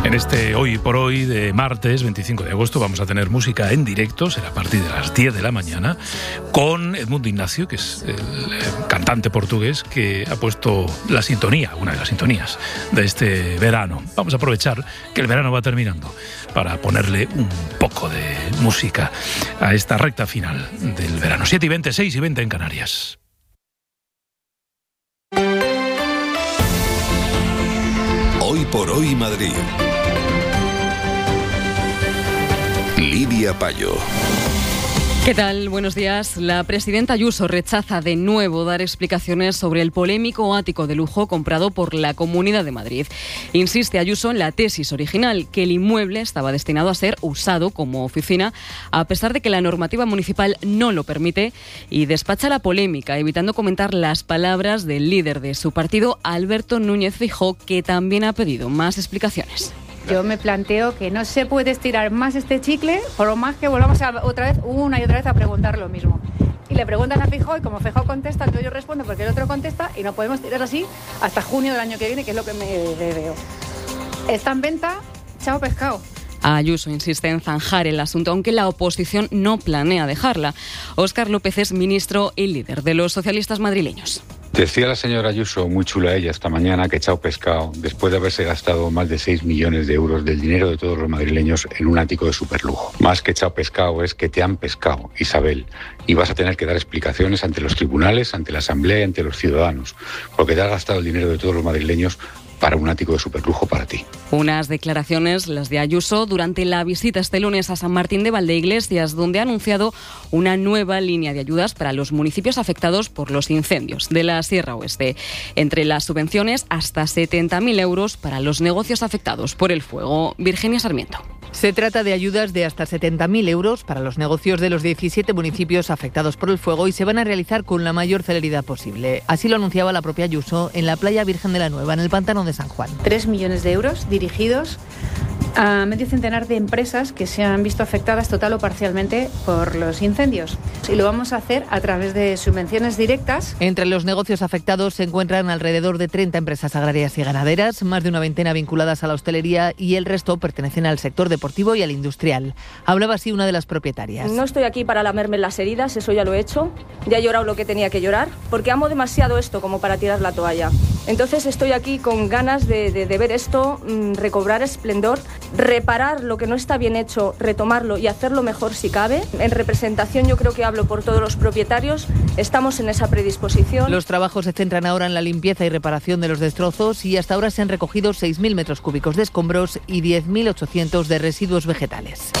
En este Hoy por Hoy de martes 25 de agosto vamos a tener música en directo, será a partir de las 10 de la mañana, con Edmundo Ignacio, que es el cantante portugués que ha puesto la sintonía, una de las sintonías de este verano. Vamos a aprovechar que el verano va terminando para ponerle un poco de música a esta recta final del verano. 7:20, 6:20 en Canarias. Hoy por Hoy Madrid. Lidia Payo. ¿Qué tal? Buenos días. La presidenta Ayuso rechaza de nuevo dar explicaciones sobre el polémico ático de lujo comprado por la Comunidad de Madrid. Insiste Ayuso en la tesis original, que el inmueble estaba destinado a ser usado como oficina, a pesar de que la normativa municipal no lo permite, y despacha la polémica, evitando comentar las palabras del líder de su partido, Alberto Núñez Feijóo, que también ha pedido más explicaciones. Yo me planteo que no se puede estirar más este chicle, por más que volvamos otra vez, una y otra vez, a preguntar lo mismo. Y le preguntan a Feijóo, y como Feijóo contesta, entonces yo respondo porque el otro contesta, y no podemos tirar así hasta junio del año que viene, que es lo que me veo. Está en venta, chao pescado. Ayuso insiste en zanjar el asunto, aunque la oposición no planea dejarla. Óscar López es ministro y líder de los socialistas madrileños. Decía la señora Ayuso, muy chula ella esta mañana, que chao pescado, después de haberse gastado más de 6 millones de euros del dinero de todos los madrileños en un ático de superlujo. Más que chao pescado es que te han pescado, Isabel, y vas a tener que dar explicaciones ante los tribunales, ante la Asamblea y ante los ciudadanos, porque te has gastado el dinero de todos los madrileños para un ático de superlujo para ti. Unas declaraciones, las de Ayuso, durante la visita este lunes a San Martín de Valdeiglesias, donde ha anunciado una nueva línea de ayudas para los municipios afectados por los incendios de la Sierra Oeste. Entre las subvenciones, hasta 70.000 euros para los negocios afectados por el fuego. Virginia Sarmiento. Se trata de ayudas de hasta 70.000 euros para los negocios de los 17 municipios afectados por el fuego y se van a realizar con la mayor celeridad posible. Así lo anunciaba la propia Ayuso en la playa Virgen de la Nueva, en el pantano de San Juan. 3 millones de euros dirigidos a medio centenar de empresas que se han visto afectadas total o parcialmente por los incendios. Y lo vamos a hacer a través de subvenciones directas. Entre los negocios afectados se encuentran alrededor de 30 empresas agrarias y ganaderas, más de una veintena vinculadas a la hostelería y el resto pertenecen al sector deportivo y al industrial. Hablaba así una de las propietarias. No estoy aquí para lamerme las heridas, eso ya lo he hecho. Ya he llorado lo que tenía que llorar, porque amo demasiado esto como para tirar la toalla. Entonces estoy aquí con ganas de ver esto, recobrar esplendor, reparar lo que no está bien hecho, retomarlo y hacerlo mejor si cabe. En representación yo creo que hablo por todos los propietarios, estamos en esa predisposición. Los trabajos se centran ahora en la limpieza y reparación de los destrozos y hasta ahora se han recogido 6.000 metros cúbicos de escombros y 10.800 de residuos vegetales.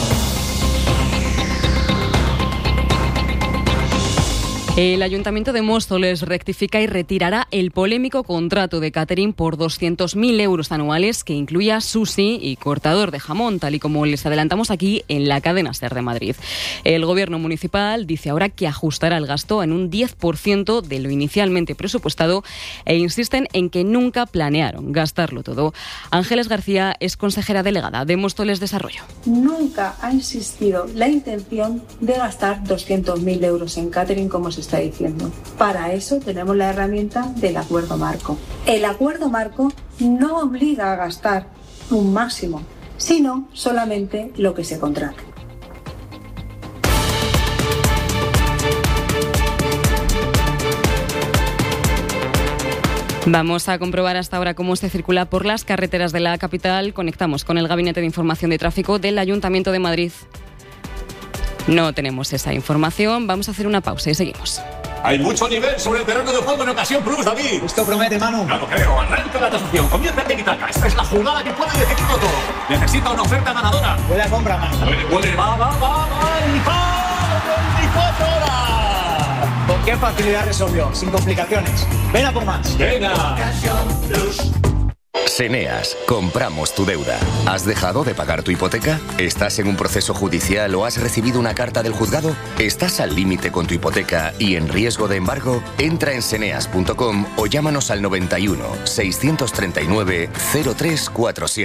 El Ayuntamiento de Móstoles rectifica y retirará el polémico contrato de catering por 200.000 euros anuales que incluía sushi y cortador de jamón, tal y como les adelantamos aquí en la cadena SER de Madrid. El Gobierno municipal dice ahora que ajustará el gasto en un 10% de lo inicialmente presupuestado e insisten en que nunca planearon gastarlo todo. Ángeles García es consejera delegada de Móstoles Desarrollo. Nunca ha existido la intención de gastar 200.000 euros en catering como se está diciendo. Para eso tenemos la herramienta del acuerdo marco. El acuerdo marco no obliga a gastar un máximo, sino solamente lo que se contrate. Vamos a comprobar hasta ahora cómo se circula por las carreteras de la capital. Conectamos con el Gabinete de Información de Tráfico del Ayuntamiento de Madrid. No tenemos esa información. Vamos a hacer una pausa y seguimos. Hay mucho nivel sobre el terreno de juego en Ocasión Plus, David. Esto promete, Manu. No lo creo. Arranca la transacción. Comienza el tiki-taka. Esta es la jugada que puede decidirlo todo. Necesita una oferta ganadora. Buena compra, Manu. Puede. Va. ¡Y 24 horas! ¿Con qué facilidad resolvió? Sin complicaciones. Ven a por más. Venga. Ocasión Plus. Seneas, compramos tu deuda. ¿Has dejado de pagar tu hipoteca? ¿Estás en un proceso judicial o has recibido una carta del juzgado? ¿Estás al límite con tu hipoteca y en riesgo de embargo? Entra en seneas.com o llámanos al 91 639 0347.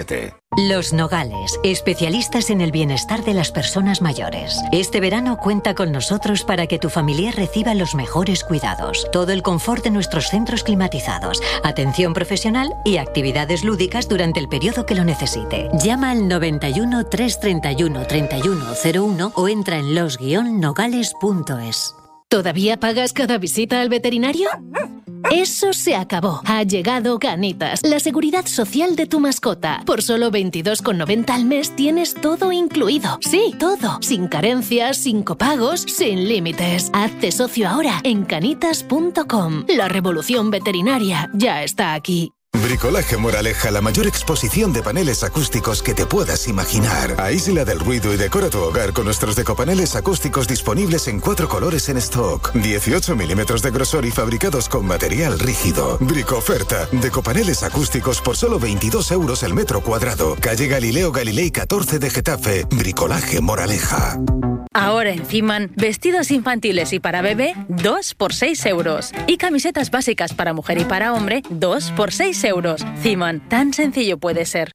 Los Nogales, especialistas en el bienestar de las personas mayores. Este verano cuenta con nosotros para que tu familiar reciba los mejores cuidados, todo el confort de nuestros centros climatizados, atención profesional y actividades lúdicas durante el periodo que lo necesite. Llama al 91 331 3101 o entra en los-nogales.es. ¿Todavía pagas cada visita al veterinario? Eso se acabó. Ha llegado Canitas, la seguridad social de tu mascota. Por solo 22,90 al mes tienes todo incluido. Sí, todo. Sin carencias, sin copagos, sin límites. Hazte socio ahora en canitas.com. La revolución veterinaria ya está aquí. Bricolaje Moraleja, la mayor exposición de paneles acústicos que te puedas imaginar. Aísla del ruido y decora tu hogar con nuestros decopaneles acústicos disponibles en 4 colores en stock. 18 milímetros de grosor y fabricados con material rígido. Bricoferta, decopaneles acústicos por solo 22 euros el metro cuadrado. Calle Galileo Galilei 14 de Getafe. Bricolaje Moraleja. Ahora en Ciman, vestidos infantiles y para bebé, 2 por 6 euros. Y camisetas básicas para mujer y para hombre, 2 por 6 euros. Ciman, tan sencillo puede ser.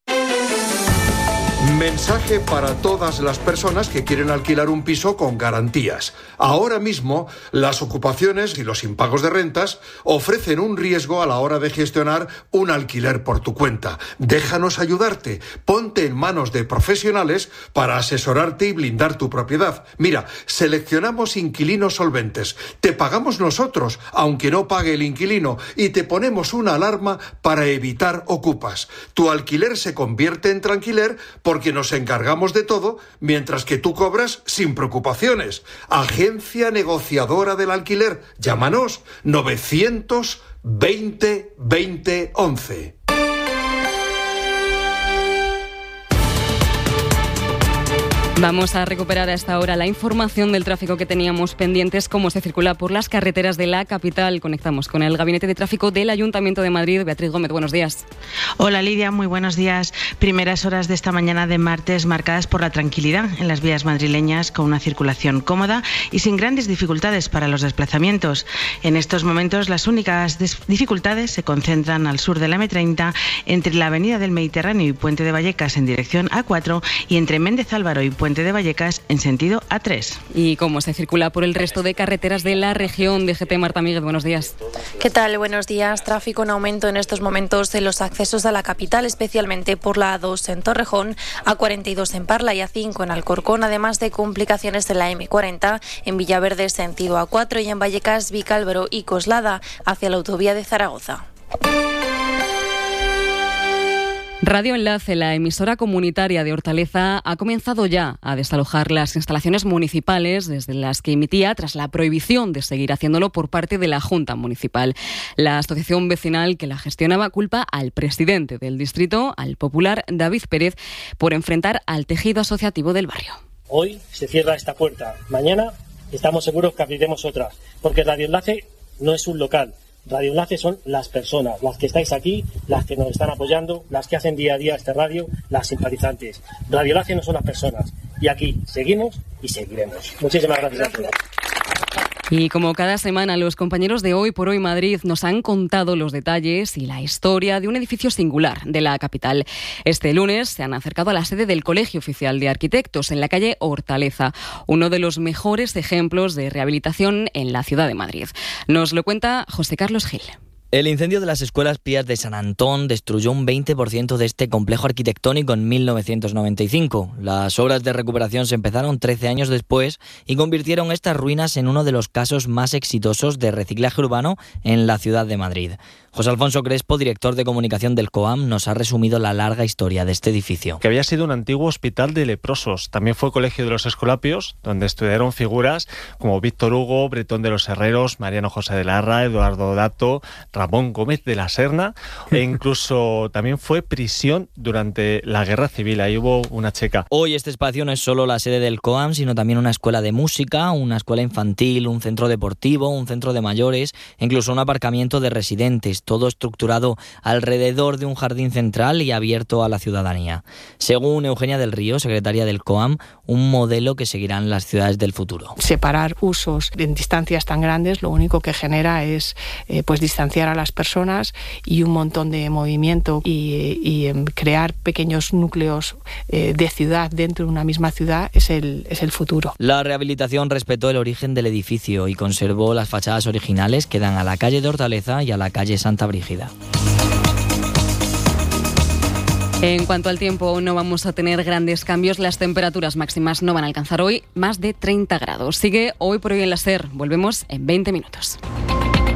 Mensaje para todas las personas que quieren alquilar un piso con garantías. Ahora mismo, las ocupaciones y los impagos de rentas ofrecen un riesgo a la hora de gestionar un alquiler por tu cuenta. Déjanos ayudarte. Ponte en manos de profesionales para asesorarte y blindar tu propiedad. Mira, seleccionamos inquilinos solventes. Te pagamos nosotros, aunque no pague el inquilino, y te ponemos una alarma para evitar ocupas. Tu alquiler se convierte en tranquiler porque nos encargamos de todo, mientras que tú cobras sin preocupaciones. Agencia negociadora del alquiler. Llámanos 920 20 11. Vamos a recuperar a esta hora la información del tráfico que teníamos pendientes, cómo se circula por las carreteras de la capital. Conectamos con el Gabinete de Tráfico del Ayuntamiento de Madrid. Beatriz Gómez, buenos días. Hola Lidia, muy buenos días. Primeras horas de esta mañana de martes marcadas por la tranquilidad en las vías madrileñas, con una circulación cómoda y sin grandes dificultades para los desplazamientos. En estos momentos las únicas dificultades se concentran al sur de la M30, entre la Avenida del Mediterráneo y Puente de Vallecas en dirección A4 y entre Méndez Álvaro y Puente de Vallecas en sentido A3. ¿Y cómo se circula por el resto de carreteras de la región? DGT, Marta Míguez, buenos días. ¿Qué tal? Buenos días. Tráfico en aumento en estos momentos en los accesos a la capital, especialmente por la A2 en Torrejón, A42 en Parla y A5 en Alcorcón, además de complicaciones en la M40 en Villaverde sentido A4 y en Vallecas, Vicálvaro y Coslada hacia la autovía de Zaragoza. Radio Enlace, la emisora comunitaria de Hortaleza, ha comenzado ya a desalojar las instalaciones municipales desde las que emitía tras la prohibición de seguir haciéndolo por parte de la Junta Municipal. La asociación vecinal que la gestionaba culpa al presidente del distrito, al popular David Pérez, por enfrentar al tejido asociativo del barrio. Hoy se cierra esta puerta, mañana estamos seguros que abriremos otra, porque Radio Enlace no es un local. Radio Enlace son las personas, las que estáis aquí, las que nos están apoyando, las que hacen día a día este radio, las simpatizantes. Radio Enlace no son las personas. Y aquí seguimos y seguiremos. Muchísimas gracias a todos. Y como cada semana, los compañeros de Hoy por Hoy Madrid nos han contado los detalles y la historia de un edificio singular de la capital. Este lunes se han acercado a la sede del Colegio Oficial de Arquitectos en la calle Hortaleza, uno de los mejores ejemplos de rehabilitación en la ciudad de Madrid. Nos lo cuenta José Carlos Gil. El incendio de las escuelas pías de San Antón destruyó un 20% de este complejo arquitectónico en 1995. Las obras de recuperación se empezaron 13 años después y convirtieron estas ruinas en uno de los casos más exitosos de reciclaje urbano en la ciudad de Madrid. José Alfonso Crespo, director de comunicación del COAM, nos ha resumido la larga historia de este edificio. Que había sido un antiguo hospital de leprosos. También fue colegio de los Escolapios, donde estudiaron figuras como Víctor Hugo, Bretón de los Herreros, Mariano José de Larra, Eduardo Dato, Ramón Gómez de la Serna, e incluso también fue prisión durante la Guerra Civil. Ahí hubo una checa. Hoy este espacio no es solo la sede del COAM, sino también una escuela de música, una escuela infantil, un centro deportivo, un centro de mayores, e incluso un aparcamiento de residentes, todo estructurado alrededor de un jardín central y abierto a la ciudadanía. Según Eugenia del Río, secretaria del COAM, un modelo que seguirán las ciudades del futuro. Separar usos en distancias tan grandes lo único que genera es distanciar a las personas y un montón de movimiento y crear pequeños núcleos de ciudad dentro de una misma ciudad es el futuro. La rehabilitación respetó el origen del edificio y conservó las fachadas originales que dan a la calle de Hortaleza y a la calle Santa Brígida. En cuanto al tiempo, no vamos a tener grandes cambios. Las temperaturas máximas no van a alcanzar hoy más de 30 grados. Sigue Hoy por Hoy en la SER. Volvemos en 20 minutos.